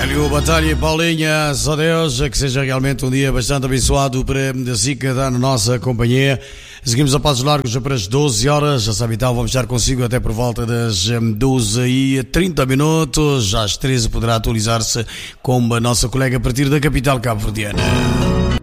Hélio, Batalha e Paulinha, só Deus, que seja realmente um dia bastante abençoado para si que dá na nossa companhia. Seguimos a passos largos para as 12 horas, já sabe então, vamos estar consigo até por volta das 12h30. Às 13 poderá atualizar-se com a nossa colega a partir da capital cabo-verdiana.